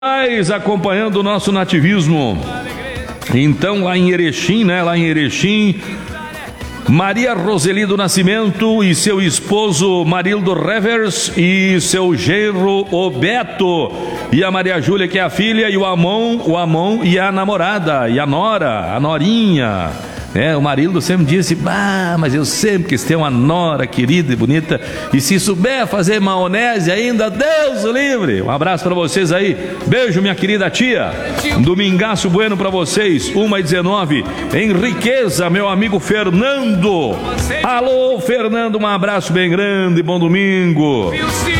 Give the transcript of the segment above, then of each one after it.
Acompanhando o nosso nativismo. Então lá em Erechim, né? Lá em Erechim, Maria Roseli do Nascimento e seu esposo Marildo Revers e seu genro o Beto e a Maria Júlia, que é a filha, e o Amon e a namorada e a nora, a norinha. O Marildo sempre disse: mas eu sempre quis ter uma nora querida e bonita, e se souber fazer maionese ainda, Deus o livre. Um abraço para vocês aí, beijo minha querida tia. Domingaço bueno para vocês, 1h19, em Riqueza, meu amigo Fernando. Alô Fernando, um abraço bem grande, bom domingo.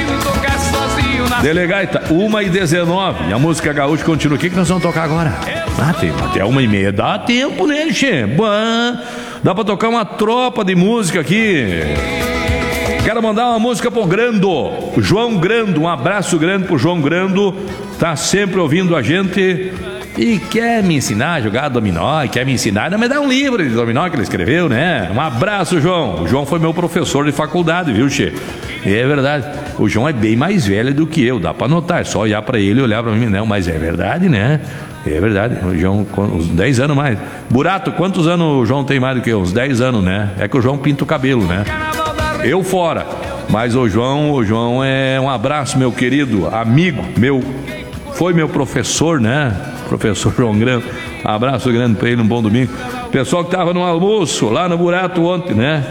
Delegaita, 1h19, e a música gaúcha continua. O que nós vamos tocar agora? Tem até 1h30, dá tempo, né, che? Dá pra tocar uma tropa de música aqui. Quero mandar uma música pro Grando, João Grando, um abraço grande pro João Grando, tá sempre ouvindo a gente e quer me ensinar a jogar dominó, e quer me ensinar, me dá um livro de dominó que ele escreveu, né? Um abraço, João. O João foi meu professor de faculdade, viu, che? É verdade, o João é bem mais velho do que eu, dá pra notar, é só olhar pra ele e olhar pra mim, não, mas é verdade, né? É verdade, o João, uns 10 anos mais. Burato, quantos anos o João tem mais do que eu? Uns 10 anos, né? É que o João pinta o cabelo, né? Eu fora, mas o João é um abraço, meu querido amigo, foi meu professor, né? Professor João Grande, um abraço grande pra ele, um bom domingo. Pessoal que tava no almoço lá no Burato ontem, né?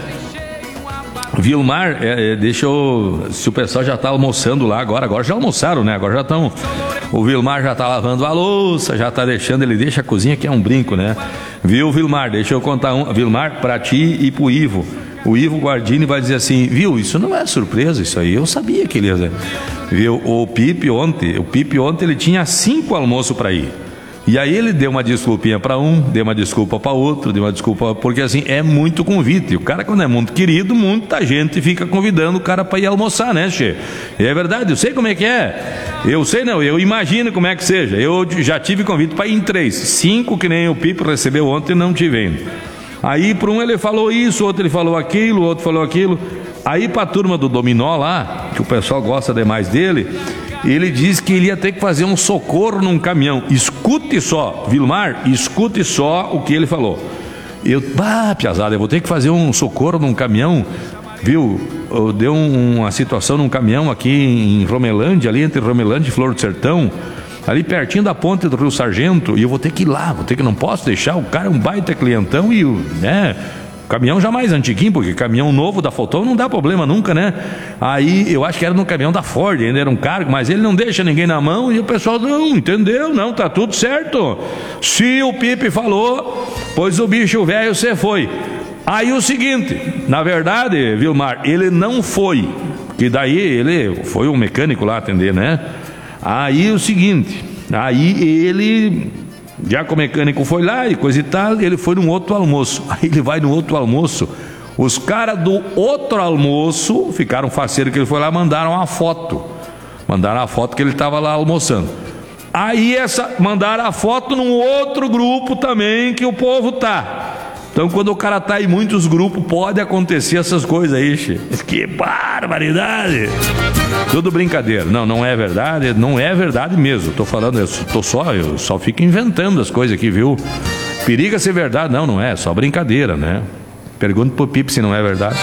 Vilmar, se o pessoal já tá almoçando lá agora já almoçaram, né? Agora já estão. O Vilmar já tá lavando a louça, já tá ele deixa a cozinha que é um brinco, né? Viu, Vilmar? Deixa eu contar Vilmar, pra ti e pro Ivo. O Ivo Guardini vai dizer assim: viu, isso não é surpresa, isso aí eu sabia que ele ia dizer. Viu, o Pipe ontem ele tinha 5 almoços pra ir. E aí ele deu uma desculpinha para um, deu uma desculpa para outro, deu uma desculpa, porque assim, é muito convite. O cara, quando é muito querido, muita gente fica convidando o cara para ir almoçar, né, che? É verdade, eu sei como é que é. Eu sei não, eu imagino como é que seja. Eu já tive convite para ir em 3. 5 que nem o Pipo recebeu ontem, não tive ainda. Aí para um ele falou isso, outro ele falou aquilo, outro falou aquilo. Aí para a turma do dominó lá, que o pessoal gosta demais dele, ele disse que ele ia ter que fazer um socorro num caminhão. Escute só, Vilmar, escute só o que ele falou. Piazada, eu vou ter que fazer um socorro num caminhão, viu? Deu uma situação num caminhão aqui em Romelândia, ali entre Romelândia e Flor do Sertão, ali pertinho da ponte do Rio Sargento, e eu vou ter que ir lá, não posso deixar, o cara é um baita clientão e, né? Caminhão já mais antiguinho, porque caminhão novo da Foton não dá problema nunca, né? Aí eu acho que era no caminhão da Ford, ainda era um cargo, mas ele não deixa ninguém na mão e o pessoal não entendeu, não, tá tudo certo. Se o Pipe falou, pois o bicho velho você foi. Aí o seguinte, na verdade, Vilmar, ele não foi, que daí ele foi um mecânico lá atender, né? Aí o seguinte, aí ele... Já que o mecânico foi lá e coisa e tal, ele foi num outro almoço. Aí ele vai no outro almoço. Os caras do outro almoço ficaram faceiros que ele foi lá, mandaram a foto. Mandaram a foto que ele estava lá almoçando. Aí mandaram a foto num outro grupo também que o povo tá. Então quando o cara tá em muitos grupos, pode acontecer essas coisas aí, che. Que barbaridade! Tudo brincadeira. Não é verdade, não é verdade mesmo. Tô falando, eu só fico inventando as coisas aqui, viu? Periga ser verdade, não é, só brincadeira, né? Pergunta pro Pipe se não é verdade.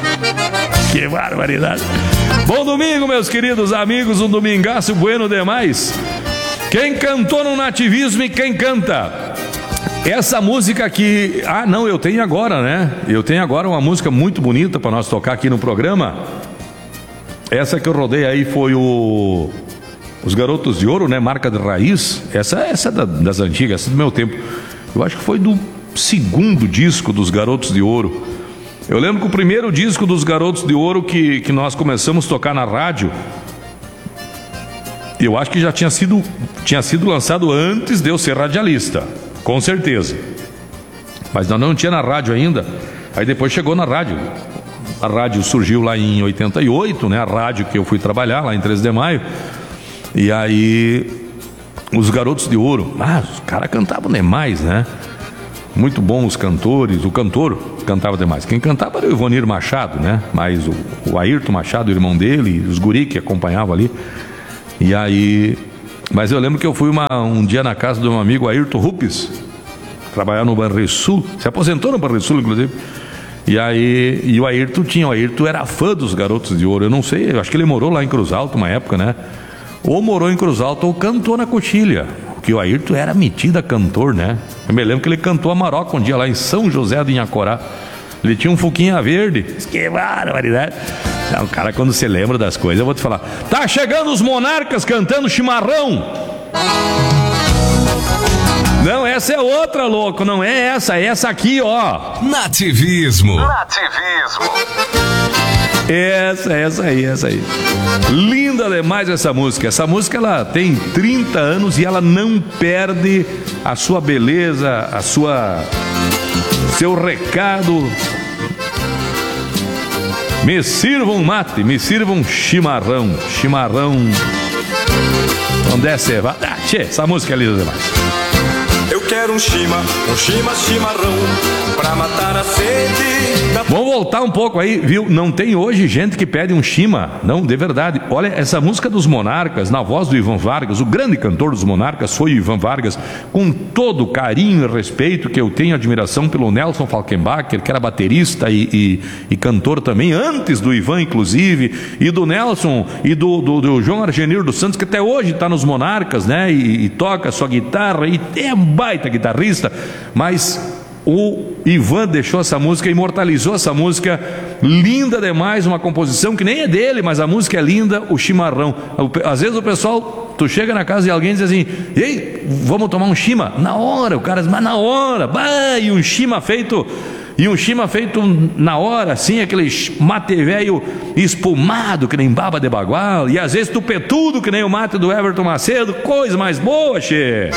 Que barbaridade! Bom domingo, meus queridos amigos, um domingaço bueno demais. Quem cantou no nativismo e quem canta? Essa música aqui, eu tenho agora, né? Eu tenho agora uma música muito bonita para nós tocar aqui no programa. Essa que eu rodei aí foi Os Garotos de Ouro, né? Marca de Raiz. Essa é das antigas, essa é do meu tempo. Eu acho que foi do 2º disco dos Garotos de Ouro. Eu lembro que o primeiro disco dos Garotos de Ouro que nós começamos a tocar na rádio, eu acho que já tinha sido lançado antes de eu ser radialista. Com certeza. Mas nós não tinha na rádio ainda. Aí depois chegou na rádio. A rádio surgiu lá em 88, né? A rádio que eu fui trabalhar lá em 13 de maio. E aí Os Garotos de Ouro. Os caras cantavam demais, né? Muito bons os cantores. O cantor cantava demais. Quem cantava era o Ivonir Machado, né? Mas o Ayrton Machado, o irmão dele, os guri que acompanhavam ali. E aí Mas eu lembro que eu fui um dia na casa do meu amigo Ayrton Rupes, trabalhar no Banrisul, se aposentou no Banrisul, inclusive. E aí, o Ayrton era fã dos Garotos de Ouro. Eu não sei, eu acho que ele morou lá em Cruz Alta uma época, né? Ou morou em Cruz Alta ou cantou na Coxilha, porque o Ayrton era metido a cantor, né? Eu me lembro que ele cantou a Maroca um dia lá em São José do Inhacorá. Ele tinha um fuquinha verde. Que barbaridade. Não, cara, quando você lembra das coisas, eu vou te falar. Tá chegando os Monarcas cantando Chimarrão. Não, essa é outra, louco. Não é essa, é essa aqui, ó. Nativismo. Essa aí. Linda demais essa música. Essa música, ela tem 30 anos e ela não perde a sua beleza, seu recado. Me sirvam mate, me sirvam chimarrão. Onde é você vai? Essa música é linda demais. Eu quero um chimarrão pra matar a sede. Vamos voltar um pouco aí, viu? Não tem hoje gente que pede um chima, não, de verdade. Olha, essa música dos Monarcas, na voz do Ivan Vargas, o grande cantor dos Monarcas foi o Ivan Vargas, com todo o carinho e respeito que eu tenho, admiração pelo Nelson Falkenbacher, que era baterista e cantor também, antes do Ivan, inclusive, e do Nelson e do João Argenir dos Santos, que até hoje está nos Monarcas, né? E toca sua guitarra e é um baita guitarrista, mas o Ivan deixou essa música, imortalizou essa música, linda demais, uma composição que nem é dele, mas a música é linda, o Chimarrão. Às vezes o pessoal, tu chega na casa de alguém e diz assim, ei, vamos tomar um chima? Na hora, o cara diz, mas na hora, bah, e um chima feito na hora, assim, aquele mate velho espumado, que nem baba de bagual, e às vezes tupetudo, que nem o mate do Everton Macedo, coisa mais boa, che.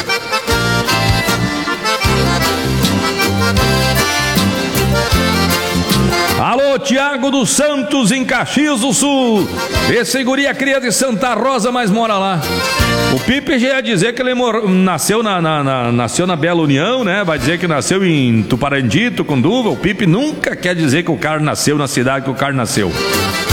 Alô, Tiago dos Santos, em Caxias do Sul. Esse guria cria de Santa Rosa, mas mora lá. O Pipe já ia dizer que ele nasceu na Bela União, né? Vai dizer que nasceu em Tuparandi, Tucunduva. O Pipe nunca quer dizer que o cara nasceu na cidade que o cara nasceu.